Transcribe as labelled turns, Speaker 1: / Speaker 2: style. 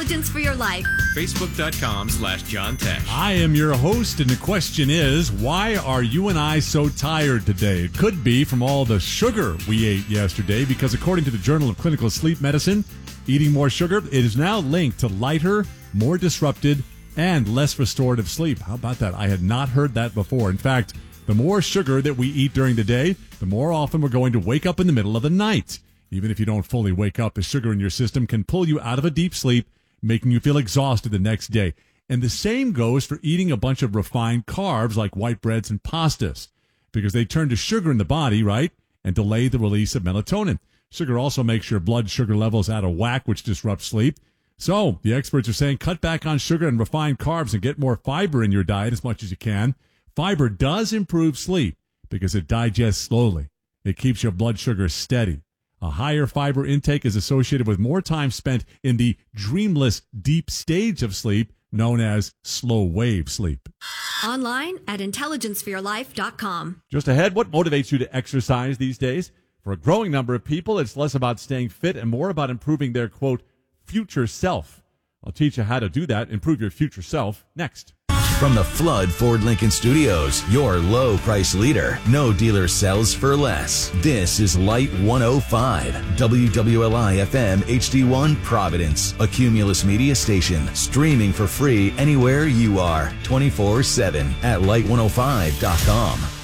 Speaker 1: Intelligence for Your Life.
Speaker 2: Facebook.com/John Tesh.
Speaker 3: I am your host, and the question is, why are you and I so tired today? It could be from all the sugar we ate yesterday, because according to the Journal of Clinical Sleep Medicine, eating more sugar, it is now linked to lighter, more disrupted, and less restorative sleep. How about that? I had not heard that before. In fact, the more sugar that we eat during the day, the more often we're going to wake up in the middle of the night. Even if you don't fully wake up, the sugar in your system can pull you out of a deep sleep, making you feel exhausted the next day. And the same goes for eating a bunch of refined carbs like white breads and pastas, because they turn to sugar in the body, right, and delay the release of melatonin. Sugar also makes your blood sugar levels out of whack, which disrupts sleep. So the experts are saying cut back on sugar and refined carbs and get more fiber in your diet as much as you can. Fiber does improve sleep because it digests slowly. It keeps your blood sugar steady. A higher fiber intake is associated with more time spent in the dreamless deep stage of sleep known as slow wave sleep.
Speaker 1: Online at intelligenceforyourlife.com.
Speaker 3: Just ahead, what motivates you to exercise these days? For a growing number of people, it's less about staying fit and more about improving their, quote, future self. I'll teach you how to do that, improve your future self, next.
Speaker 4: From the Flood Ford Lincoln Studios, your low price leader. No dealer sells for less. This is Light 105, WWLI FM HD1 Providence, a Cumulus media station, streaming for free anywhere you are, 24/7 at light105.com.